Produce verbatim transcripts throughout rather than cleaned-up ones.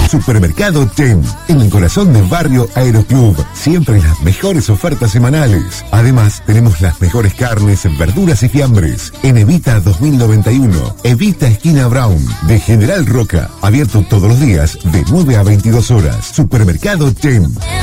Supermercado Tem, en el corazón del barrio Aeroclub. Siempre las mejores ofertas semanales. Además, tenemos las mejores carnes, verduras y fiambres. En Evita dos mil noventa y uno, Evita esquina Brown, de General Roca. Abierto todos los días de nueve a veintidós horas. Supermercado Tem.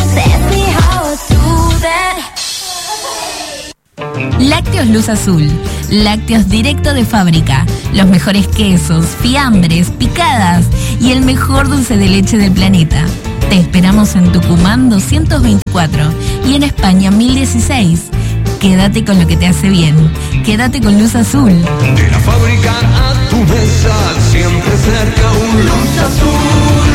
Lácteos Luz Azul. Lácteos directo de fábrica. Los mejores quesos, fiambres, picadas y el mejor dulce de leche del planeta. Te esperamos en Tucumán doscientos veinticuatro y en España mil dieciséis. Quédate con lo que te hace bien. Quédate con Luz Azul. De la fábrica a tu mesa, siempre cerca un Luz Azul.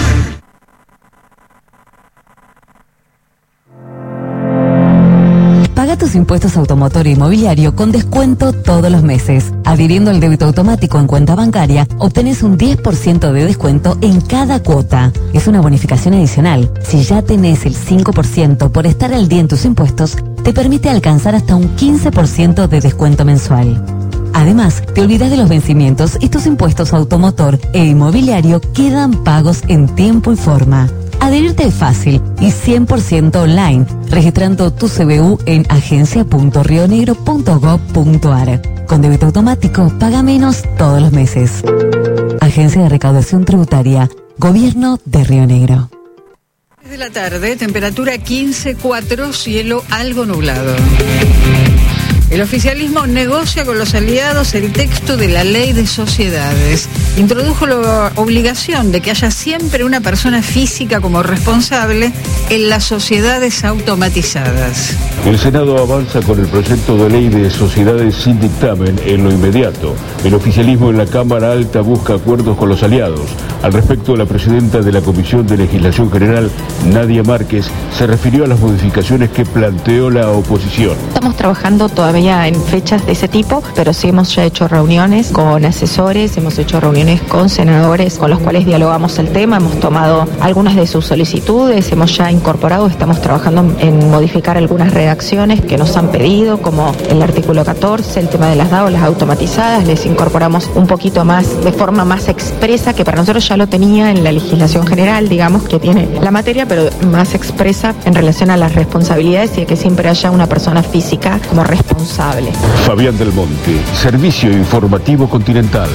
Paga tus impuestos automotor e inmobiliario con descuento todos los meses. Adhiriendo al débito automático en cuenta bancaria, obtenés un diez por ciento de descuento en cada cuota. Es una bonificación adicional. Si ya tenés el cinco por ciento por estar al día en tus impuestos, te permite alcanzar hasta un quince por ciento de descuento mensual. Además, te olvidas de los vencimientos y tus impuestos automotor e inmobiliario quedan pagos en tiempo y forma. Adherirte es fácil y cien por ciento online, registrando tu C B U en agencia punto rionegro punto gob punto ar. Con débito automático, paga menos todos los meses. Agencia de Recaudación Tributaria, Gobierno de Río Negro. De la tarde, temperatura quince cuatro, cielo algo nublado. El oficialismo negocia con los aliados el texto de la ley de sociedades. Introdujo la obligación de que haya siempre una persona física como responsable en las sociedades automatizadas. El Senado avanza con el proyecto de ley de sociedades sin dictamen en lo inmediato. El oficialismo en la Cámara Alta busca acuerdos con los aliados. Al respecto, la presidenta de la Comisión de Legislación General, Nadia Márquez, se refirió a las modificaciones que planteó la oposición. Estamos trabajando todavía en fechas de ese tipo, pero sí hemos ya hecho reuniones con asesores, hemos hecho reuniones con senadores con los cuales dialogamos el tema, hemos tomado algunas de sus solicitudes, hemos ya incorporado, estamos trabajando en modificar algunas redacciones que nos han pedido, como el artículo catorce, el tema de las D A O, las automatizadas, les incorporamos un poquito más, de forma más expresa, que para nosotros ya lo tenía en la legislación general, digamos, que tiene la materia, pero más expresa en relación a las responsabilidades y a que siempre haya una persona física como responsable. Fabián del Monte, Servicio Informativo Continental.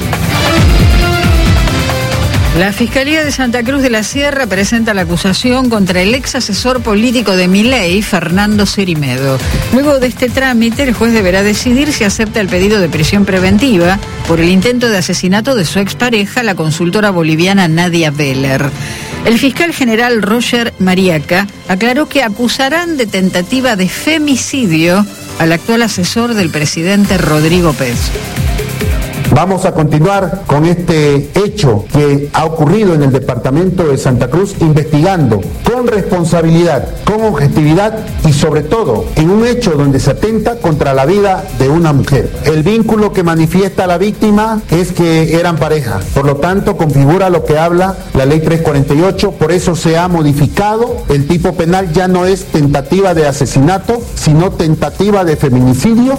La Fiscalía de Santa Cruz de la Sierra presenta la acusación contra el ex asesor político de Milei, Fernando Cerimedo. Luego de este trámite, el juez deberá decidir si acepta el pedido de prisión preventiva por el intento de asesinato de su expareja, la consultora boliviana Nadia Veller. El fiscal general Roger Mariaca aclaró que acusarán de tentativa de femicidio al actual asesor del presidente Rodrigo Pez. Vamos a continuar con este hecho que ha ocurrido en el departamento de Santa Cruz, investigando con responsabilidad, con objetividad y sobre todo en un hecho donde se atenta contra la vida de una mujer. El vínculo que manifiesta la víctima es que eran pareja, por lo tanto configura lo que habla la ley trescientos cuarenta y ocho, por eso se ha modificado, el tipo penal ya no es tentativa de asesinato, sino tentativa de feminicidio.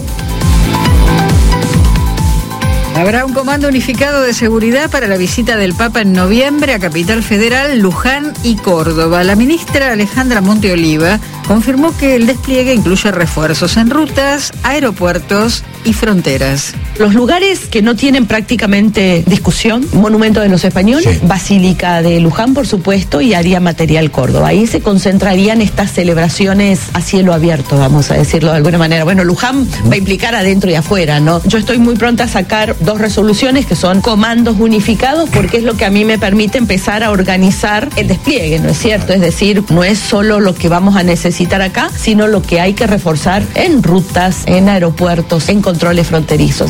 Habrá un comando unificado de seguridad para la visita del Papa en noviembre a Capital Federal, Luján y Córdoba. La ministra Alejandra Monteoliva confirmó que el despliegue incluye refuerzos en rutas, aeropuertos y fronteras. Los lugares que no tienen prácticamente discusión, Monumento de los Españoles, sí. Basílica de Luján, por supuesto, y Área Material Córdoba. Ahí se concentrarían estas celebraciones a cielo abierto, vamos a decirlo de alguna manera. Bueno, Luján va a implicar adentro y afuera, ¿no? Yo estoy muy pronta a sacar dos resoluciones que son comandos unificados, porque es lo que a mí me permite empezar a organizar el despliegue, ¿no es cierto? Es decir, no es solo lo que vamos a necesitar acá, sino lo que hay que reforzar en rutas, en aeropuertos, en controles fronterizos.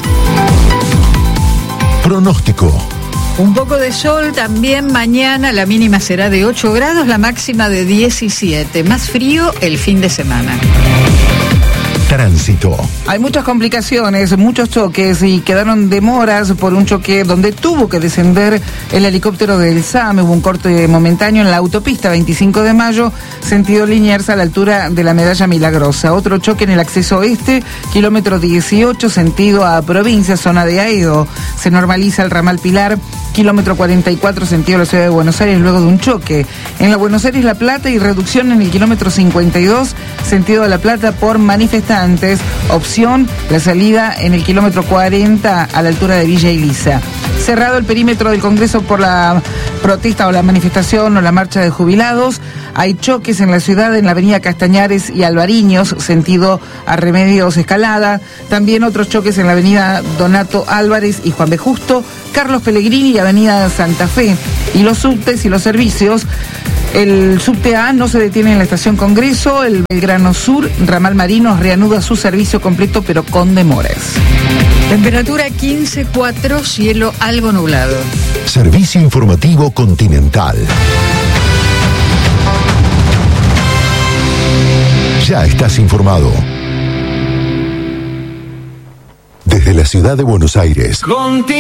Pronóstico. Un poco de sol también mañana, la mínima será de ocho grados, la máxima de diecisiete. Más frío el fin de semana. Tránsito. Hay muchas complicaciones, muchos choques y quedaron demoras por un choque donde tuvo que descender el helicóptero del S A M. Hubo un corte momentáneo en la autopista veinticinco de mayo, sentido Liniers, a la altura de la Medalla Milagrosa. Otro choque en el acceso oeste, kilómetro dieciocho, sentido a provincia, zona de Aedo. Se normaliza el ramal Pilar, kilómetro cuarenta y cuatro, sentido a la ciudad de Buenos Aires, luego de un choque. En la Buenos Aires La Plata y reducción en el kilómetro cincuenta y dos, sentido a La Plata por manifestantes. Opción, la salida en el kilómetro cuarenta a la altura de Villa Elisa. Cerrado el perímetro del Congreso por la protesta o la manifestación o la marcha de jubilados. Hay choques en la ciudad, en la avenida Castañares y Alvariños, sentido a Remedios Escalada. También otros choques en la avenida Donato Álvarez y Juan B. Justo, Carlos Pellegrini y avenida Santa Fe. Y los subtes y los servicios. El subte A no se detiene en la estación Congreso, el Belgrano Sur, ramal Marinos, reanuda su servicio completo pero con demoras. Temperatura quince punto cuatro, cielo algo nublado. Servicio informativo Continental. Ya estás informado. Desde la ciudad de Buenos Aires.